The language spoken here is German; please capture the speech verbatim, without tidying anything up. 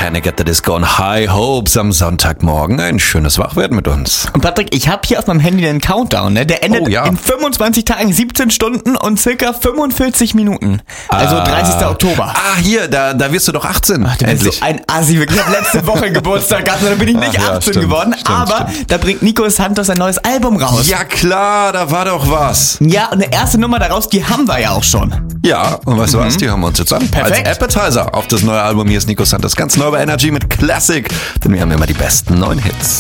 Panic at the Disco und High Hopes am Sonntagmorgen. Ein schönes Wachwerden mit uns. Und Patrick, ich habe hier auf meinem Handy den Countdown, ne? Der endet Oh, ja. in fünfundzwanzig Tagen, siebzehn Stunden und circa fünfundvierzig Minuten. Also Ah. dreißigster Oktober. Ah, hier, da, da wirst du doch achtzehn. Ach, du bist endlich. so ein Assi, wirklich. Ich habe letzte Woche Geburtstag gehabt, da bin ich nicht Ach ja, achtzehn stimmt, geworden. stimmt, aber stimmt. da bringt Nico Santos ein neues Album raus. Ja klar, da war doch was. Ja, und eine erste Nummer daraus, die haben wir ja auch schon. Ja, und weißt du was, die haben wir uns jetzt an. Perfekt. Als Appetizer auf das neue Album. Hier ist Nico Santos, ganz neu bei Energy mit Classic. Denn wir haben immer die besten neuen Hits.